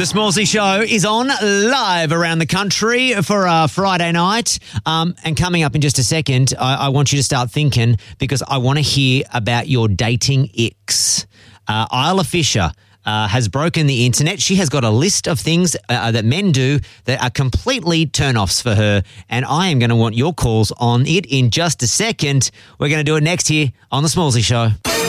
The Smallsy Show is on live around the country for a Friday night. And coming up in just a second, I want you to start thinking because I want to hear about your dating icks. Isla Fisher has broken the internet. She has got a list of things that men do that are completely turn-offs for her. And I am going to want your calls on it in just a second. We're going to do it next here on The Smallsy Show.